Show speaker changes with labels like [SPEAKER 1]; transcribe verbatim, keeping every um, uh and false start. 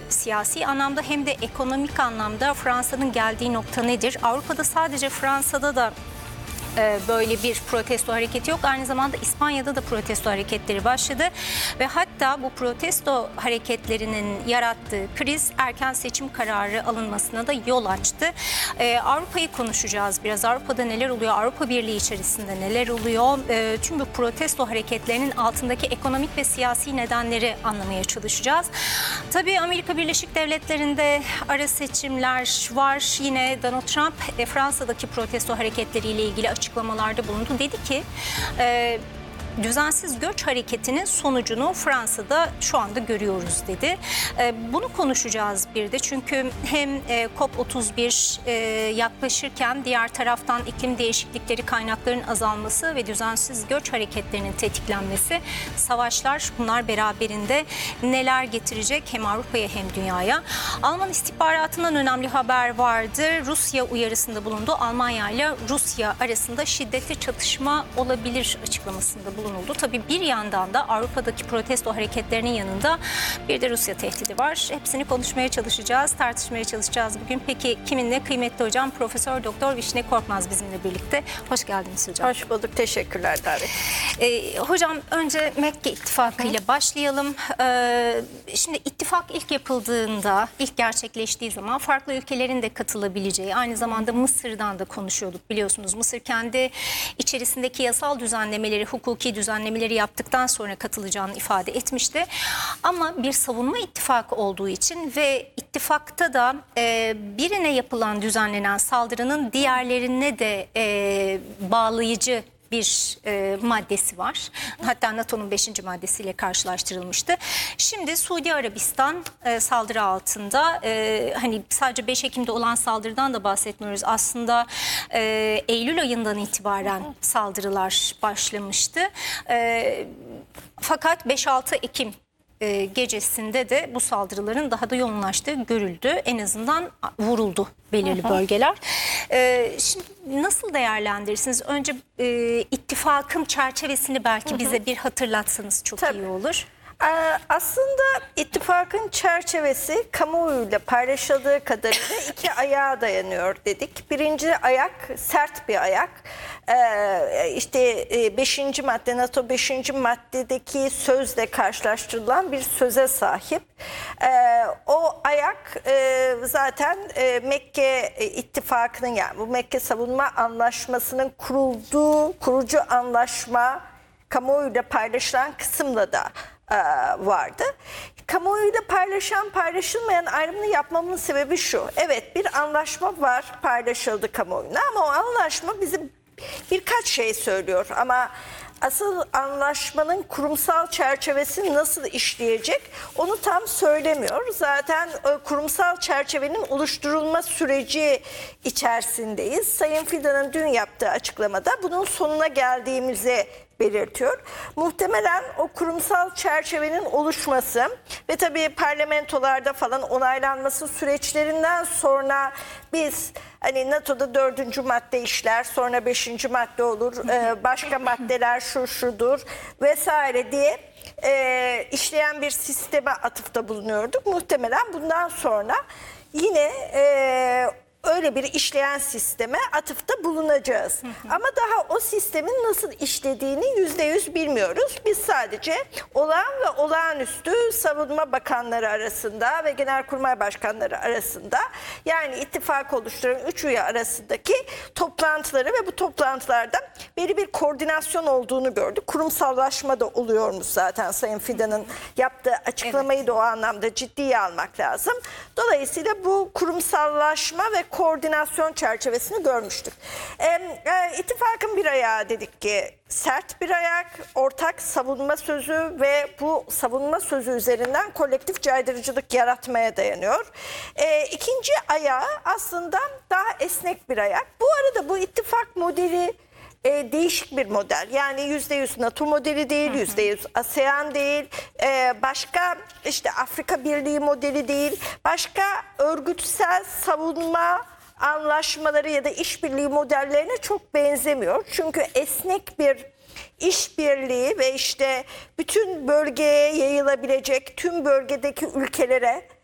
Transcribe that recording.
[SPEAKER 1] siyasi anlamda hem de ekonomik anlamda Fransa'nın geldiği nokta nedir? Avrupa'da sadece Fransa'da da böyle bir protesto hareketi yok. Aynı zamanda İspanya'da da protesto hareketleri başladı ve hatta bu protesto hareketlerinin yarattığı kriz erken seçim kararı alınmasına da yol açtı. Ee, Avrupa'yı konuşacağız biraz. Avrupa'da neler oluyor? Avrupa Birliği içerisinde neler oluyor? Ee, tüm bu protesto hareketlerinin altındaki ekonomik ve siyasi nedenleri anlamaya çalışacağız. Tabii Amerika Birleşik Devletleri'nde ara seçimler var. Yine Donald Trump e, Fransa'daki protesto hareketleriyle ilgili açıklamalarda bulundu. Dedi ki e, düzensiz göç hareketinin sonucunu Fransa'da şu anda görüyoruz dedi. E, bunu konuşacağız bir de çünkü hem e, COP otuz bir e, yaklaşırken diğer taraftan iklim değişiklikleri, kaynakların azalması ve düzensiz göç hareketlerinin tetiklenmesi, savaşlar, bunlar beraberinde neler getirecek hem Avrupa'ya hem dünyaya. Alman istihbaratından önemli haber vardı. Rusya uyarısında bulundu. Almanya ile Rusya arasında şiddetli çatışma olabilir açıklamasında bulundu. bulunuldu. Tabii bir yandan da Avrupa'daki protesto hareketlerinin yanında bir de Rusya tehdidi var. Hepsini konuşmaya çalışacağız, tartışmaya çalışacağız bugün. Peki kiminle? Kıymetli hocam Profesör Doktor Vişne Korkmaz bizimle birlikte. Hoş geldiniz hocam.
[SPEAKER 2] Hoş bulduk. Teşekkürler davet.
[SPEAKER 1] Ee, hocam önce Mekke İttifakı ile başlayalım. Ee, şimdi ittifak ilk yapıldığında, ilk gerçekleştiği zaman farklı ülkelerin de katılabileceği, aynı zamanda Mısır'dan da konuşuyorduk biliyorsunuz. Mısır kendi içerisindeki yasal düzenlemeleri, hukuki düzenlemeleri yaptıktan sonra katılacağını ifade etmişti. Ama bir savunma ittifakı olduğu için ve ittifakta da e, birine yapılan, düzenlenen saldırının diğerlerine de e, bağlayıcı bir e, maddesi var. Hatta NATO'nun beşinci maddesiyle karşılaştırılmıştı. Şimdi Suudi Arabistan e, saldırı altında. E, hani sadece beş Ekim'de olan saldırıdan da bahsetmiyoruz. Aslında e, Eylül ayından itibaren saldırılar başlamıştı. E, fakat beş altı Ekim E, gecesinde de bu saldırıların daha da yoğunlaştığı görüldü. En azından vuruldu belirli bölgeler. E, şimdi nasıl değerlendirirsiniz? Önce e, ittifakın çerçevesini belki bize bir hatırlatsanız çok
[SPEAKER 2] Tabii.
[SPEAKER 1] iyi olur.
[SPEAKER 2] Ee, aslında ittifakın çerçevesi kamuoyuyla paylaşıldığı kadarıyla iki ayağa dayanıyor dedik. Birinci ayak sert bir ayak. Ee, işte beşinci madde, NATO beşinci maddedeki sözle karşılaştırılan bir söze sahip. Ee, o ayak e, zaten e, Mekke ittifakının, yani bu Mekke Savunma Anlaşması'nın kurulduğu kurucu anlaşma, kamuoyuyla paylaşılan kısımla da vardı. Kamuoyuyla paylaşan paylaşılmayan ayrımını yapmamın sebebi şu. Evet, bir anlaşma var, paylaşıldı kamuoyuna ama o anlaşma bize birkaç şey söylüyor. Ama asıl anlaşmanın kurumsal çerçevesi nasıl işleyecek onu tam söylemiyor. Zaten kurumsal çerçevenin oluşturulma süreci içerisindeyiz. Sayın Fidan'ın dün yaptığı açıklamada bunun sonuna geldiğimizi belirtiyor. Muhtemelen o kurumsal çerçevenin oluşması ve tabii parlamentolarda falan onaylanması süreçlerinden sonra biz hani NATO'da dördüncü madde işler, sonra beşinci madde olur, ee, başka maddeler şu şudur vesaire diye e, işleyen bir sisteme atıfta bulunuyorduk. Muhtemelen bundan sonra yine e, öyle bir işleyen sisteme atıfta bulunacağız. Hı hı. Ama daha o sistemin nasıl işlediğini yüzde yüz bilmiyoruz. Biz sadece olağan ve olağanüstü savunma bakanları arasında ve genelkurmay başkanları arasında, yani ittifak oluşturan üç üye arasındaki toplantıları ve bu toplantılarda belli bir koordinasyon olduğunu gördük. Kurumsallaşma da oluyormuş zaten. Sayın Fidan'ın yaptığı açıklamayı evet. da o anlamda ciddiye almak lazım. Dolayısıyla bu kurumsallaşma ve koordinasyon çerçevesini görmüştük. E, e, ittifakın bir ayağı dedik ki sert bir ayak, ortak savunma sözü ve bu savunma sözü üzerinden kolektif caydırıcılık yaratmaya dayanıyor. E, ikinci ayağı aslında daha esnek bir ayak. Bu arada bu ittifak modeli E, değişik bir model. Yani yüzde yüz NATO modeli değil, yüzde yüz ASEAN değil, e, başka işte Afrika Birliği modeli değil, başka örgütsel savunma anlaşmaları ya da işbirliği modellerine çok benzemiyor. Çünkü esnek bir işbirliği ve işte bütün bölgeye yayılabilecek, tüm bölgedeki ülkelere